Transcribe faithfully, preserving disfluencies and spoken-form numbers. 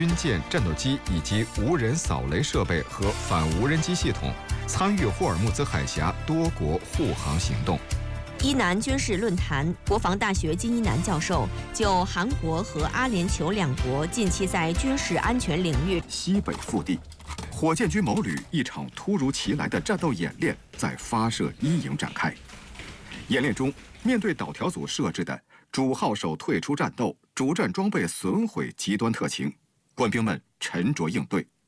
军舰、战斗机以及无人扫雷设备和反无人机系统，参与霍尔木兹海峡多国护航行动。 伊南军事论坛，国防大学金一南教授就韩国和阿联酋两国近期在军事安全领域西北腹地，火箭军某旅一场突如其来的战斗演练在发射一营展开。演练中，面对导条组设置的主号手退出战斗、主战装备损毁极端特情，官兵们沉着应对。